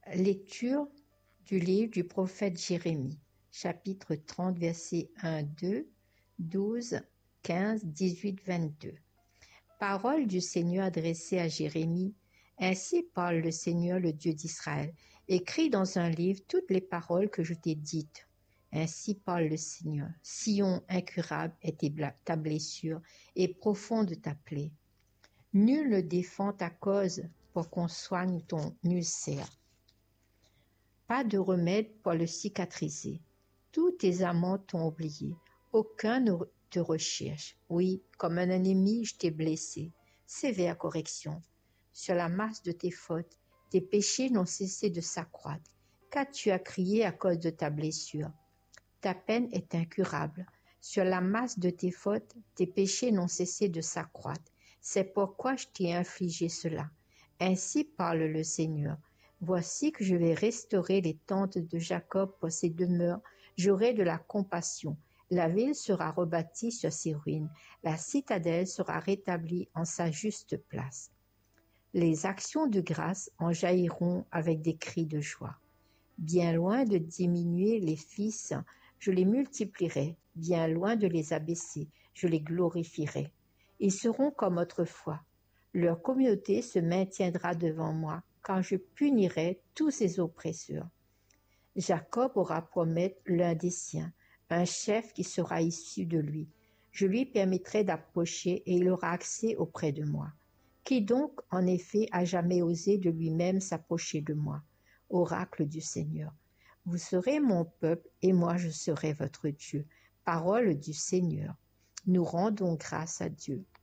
Lecture du livre du prophète Jérémie, chapitre 30, versets 1, 2, 12, 15, 18, 22. Parole du Seigneur adressée à Jérémie. Ainsi parle le Seigneur, le Dieu d'Israël. Écris dans un livre toutes les paroles que je t'ai dites. Ainsi parle le Seigneur. Sion, incurable est ta blessure et profonde ta plaie. Nul ne défend ta cause pour qu'on soigne ton ulcère. Pas de remède pour le cicatriser. Tous tes amants t'ont oublié. Aucun ne te recherche. Oui, comme un ennemi, je t'ai blessé. Sévère correction. Sur la masse de tes fautes, tes péchés n'ont cessé de s'accroître. Qu'as-tu à crier à cause de ta blessure? Ta peine est incurable. Sur la masse de tes fautes, tes péchés n'ont cessé de s'accroître. C'est pourquoi je t'ai infligé cela. Ainsi parle le Seigneur. Voici que je vais restaurer les tentes de Jacob pour ses demeures. J'aurai de la compassion. La ville sera rebâtie sur ses ruines. La citadelle sera rétablie en sa juste place. Les actions de grâce en jailliront avec des cris de joie. Bien loin de diminuer les fils, je les multiplierai. Bien loin de les abaisser, je les glorifierai. Ils seront comme autrefois. Leur communauté se maintiendra devant moi, quand je punirai tous ses oppresseurs. Jacob aura pour maître l'un des siens, un chef qui sera issu de lui. Je lui permettrai d'approcher et il aura accès auprès de moi. Qui donc, en effet, a jamais osé de lui-même s'approcher de moi? Oracle du Seigneur. Vous serez mon peuple et moi je serai votre Dieu. Parole du Seigneur. Nous rendons grâce à Dieu.